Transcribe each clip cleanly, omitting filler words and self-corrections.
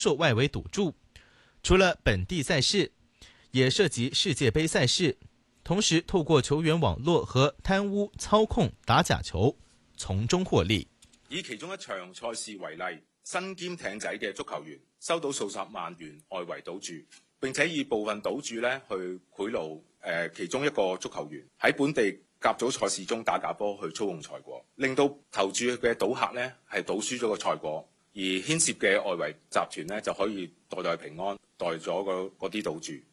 售外围赌注，除了本地赛事，也涉及世界杯赛事，同时透过球員網絡和貪污操控打假球，從中獲利。 以其中一場賽事為例，身兼艇仔嘅足球員收到數十萬元外圍賭注，並且以部分賭注去賄賂其中一個足球員喺本地甲組賽事中打假波去操控賽果，令到投注嘅賭客係賭輸咗個賽果，而牽涉嘅外圍集團就可以代平安，代咗嗰啲賭注。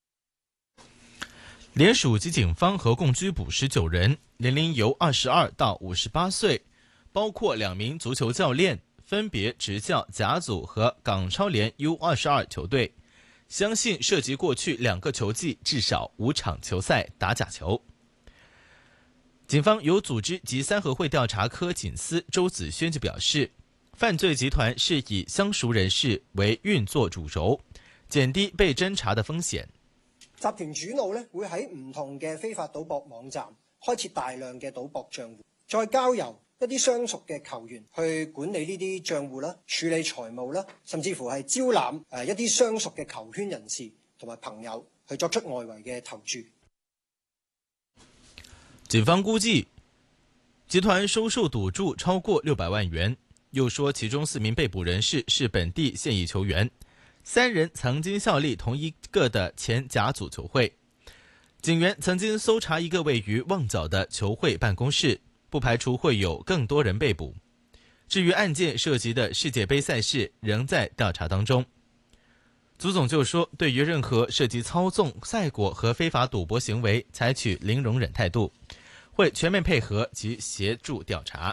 聯署及警方合共拘捕19人，年齡由22到58歲，包括2名足球教練，分別執教甲組和港超聯 U22 球隊，相信涉及過去2個球季至少5場球賽打假球。警方有組織及三合會調查科警司周子軒就表示，犯罪集團是以相熟人士為運作主軸，減低被偵查的風險。 集團主腦會喺唔同嘅非法賭博網站開設大量嘅賭博賬戶，再交由一啲相熟嘅球員去管理呢啲賬戶啦，處理財務啦，甚至乎係招攬一啲相熟嘅球圈人士同埋朋友去作出外圍嘅投注。 警方估計集團收受賭注超過600萬元，又說其中4名被捕人士是本地現役球員，3人曾經效力同一個的前甲組球會。警員曾經搜查一個位於旺角的球會辦公室，不排除會有更多人被捕。至於案件涉及的世界杯賽事仍在調查當中。足總就說，對於任何涉及操縱賽果和非法賭博行為，採取零容忍態度，會全面配合及協助調查。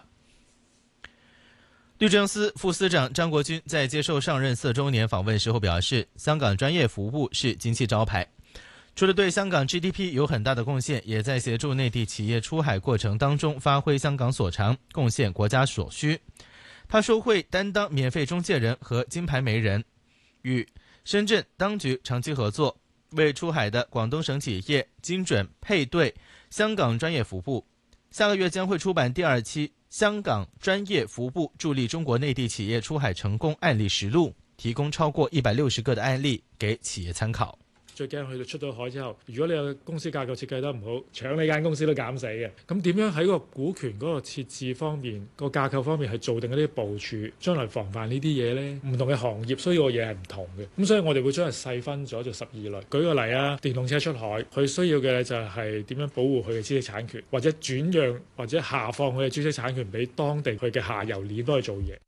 律政司副司長張國軍在接受上任4週年訪問時候表示，香港專業服務是金漆招牌，除了對香港 GDP 有很大的貢獻，也在協助內地企業出海過程當中發揮香港所長，貢獻國家所需。他說會擔當免費中介人和金牌媒人，與深圳當局長期合作，為出海的廣東省企業精準配對香港專業服務。下個月將會出版第2期香港專業服務助力中國內地企業出海成功案例實錄，提供超過160個的案例給企業參考。 最驚去到出到海之後，如果你有公司架構設計得唔好，搶你間公司都減死嘅。咁點樣喺個股權嗰個設置方面、個架構方面係做定嗰啲部署，將來防範呢啲嘢呢？唔同嘅行業需要嘅嘢係唔同嘅。咁所以我哋會將佢細分咗做12類。舉個例啊，電動車出海，佢需要嘅就係點樣保護佢嘅知識產權，或者轉讓或者下放佢嘅知識產權俾當地佢嘅下游鏈都去做嘢。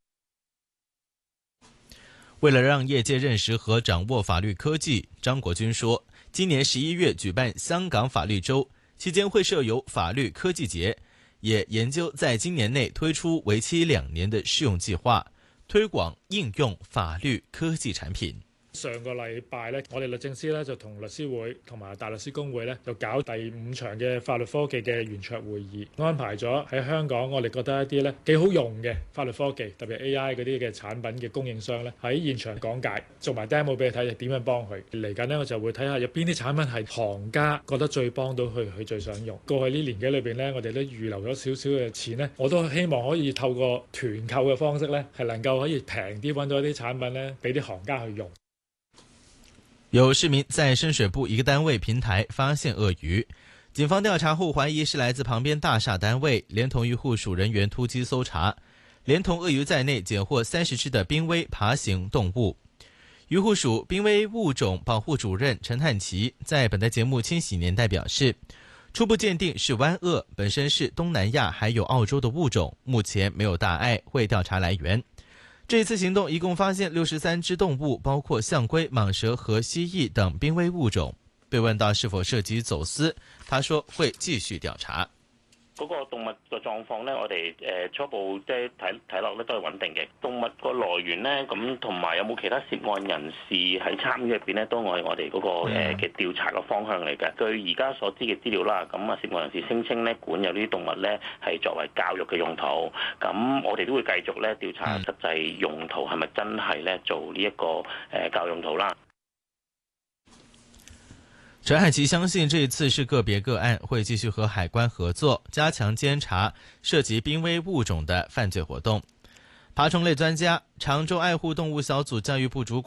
為了讓業界認識和掌握法律科技，張國軍說，今年11月舉辦香港法律週，期間會設有法律科技節，也研究在今年內推出為期2年的試用計劃，推廣應用法律科技產品。 上個禮拜呢，我哋律政司呢就同律師會同埋大律師公會呢就搞第5場嘅法律科技嘅圓桌會議，安排咗喺香港我哋覺得一啲呢幾好用嘅法律科技，特別 AI 嗰啲嘅產品嘅供應商呢喺現場講解，做埋 demo 俾你睇，點樣幫佢。嚟緊呢，我就會睇下有邊啲產品係行家覺得最幫到佢最想用。過去呢年幾裏邊呢，我哋都預留咗少少嘅錢呢，我都希望可以透過團購嘅方式呢，係能夠可以平啲揾到一啲產品呢，俾啲行家去用。 有市民在深水埗一個單位平台發現鱷魚，警方調查後懷疑是來自旁邊大廈單位，連同漁護署人員突擊搜查，連同鱷魚在內檢獲30隻的瀕危爬行動物。漁護署瀕危物種保護主任陳漢琪在本台節目《千禧年代》表示，初步鑑定是灣鱷，本身是東南亞還有澳洲的物種，目前沒有大礙，會調查來源。這次行動一共發現63隻動物，包括象龜、蟒蛇和蜥蜴等瀕危物種。被問到是否涉及走私，他說會繼續調查。 嗰個動物嘅狀況咧，我哋初步即係睇落咧都係穩定嘅。動物個來源咧，咁同埋有冇其他涉案人士喺參與入邊咧，都係我哋嗰個嘅調查嘅方向嚟嘅。據而家所知嘅資料啦，咁啊涉案人士聲稱咧，管有呢啲動物咧係作為教育嘅用途。咁我哋都會繼續咧調查實際用途係咪真係咧做呢一個教育用途啦。 陳海琪相信這一次是個別個案，會繼續和海關合作，加強監察涉及瀕危物種的犯罪活動。 爬虫类专家、常州爱护动物小组教育部主管